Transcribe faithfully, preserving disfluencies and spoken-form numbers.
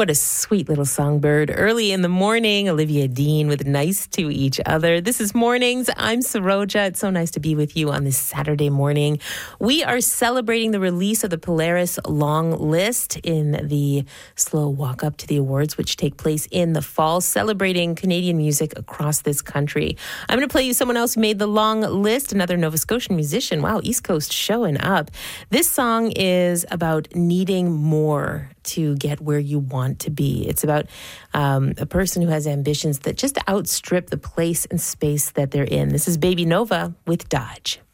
What a sweet little songbird. Early in the morning, Olivia Dean with Nice to Each Other. This is Mornings. I'm Saroja. It's so nice to be with you on this Saturday morning. We are celebrating the release of the Polaris Long List in the slow walk up to the awards, which take place in the fall, celebrating Canadian music across this country. I'm going to play you someone else who made the long list, another Nova Scotian musician. Wow, East Coast showing up. This song is about needing more to get where you want to be. It's about um, a person who has ambitions that just outstrip the place and space that they're in. This is Baby Nova with Dodge.